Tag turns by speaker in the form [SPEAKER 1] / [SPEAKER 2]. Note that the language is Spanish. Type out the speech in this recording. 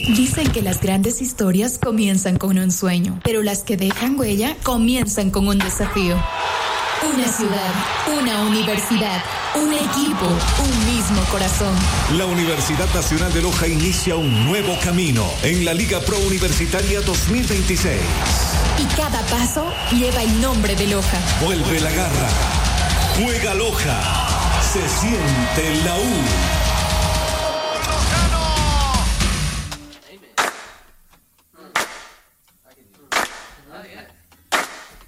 [SPEAKER 1] Dicen que las grandes historias comienzan con un sueño, pero las que dejan huella comienzan con un desafío. Una ciudad, una universidad, un equipo, un mismo corazón.
[SPEAKER 2] La Universidad Nacional de Loja inicia un nuevo camino en la Liga Pro Universitaria 2026.
[SPEAKER 1] Y cada paso lleva el nombre de Loja.
[SPEAKER 2] Vuelve la garra. Juega Loja. Se siente la U.